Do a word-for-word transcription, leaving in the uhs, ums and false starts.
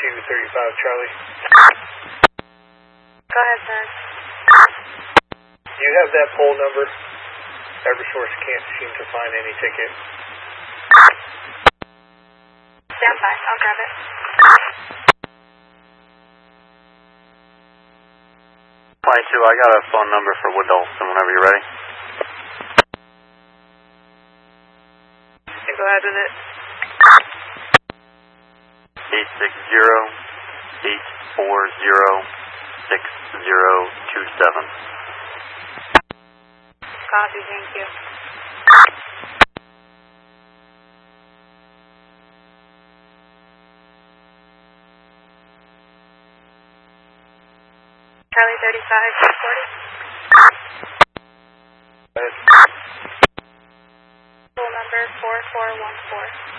two thirty-five, Charlie. Go ahead, sir. Do you have that poll number? Eversource can't seem to find any ticket. Stand by. I'll grab it. Flight two, I got a phone number for Wood Olson whenever you're ready. Go ahead with it. eight six zero, eight four zero, six zero two seven. Copy, thank you. Charlie thirty-five, forty. Full number four four one four.